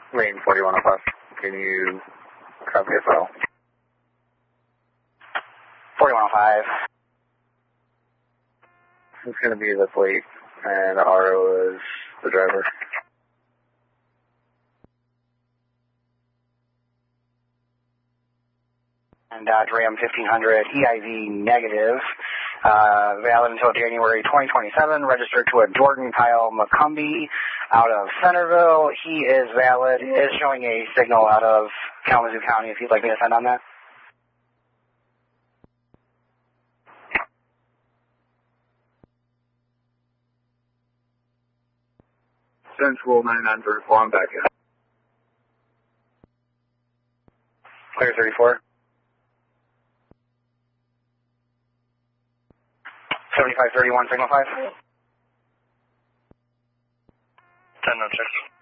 Marine 4105. Can you copy a file? 4105. It's going to be the fleet, and RO is the driver. And Dodge Ram 1500, EIV negative, valid until January 2027, registered to a Jordan Kyle McCumbee out of Centerville. He is valid, is showing a signal out of Kalamazoo County if you'd like me to send on that. Central 9934, I'm back in. Clear 34. 7531, signal 5. 10-6.